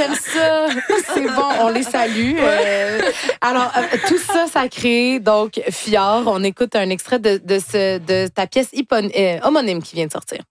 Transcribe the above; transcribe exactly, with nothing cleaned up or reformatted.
j'aime ça. C'est bon, on les salue. Euh, alors, euh, tout ça, ça crée donc Fjord. On écoute un extrait de, de, ce, de ta pièce hypon- euh, homonyme qui vient de sortir.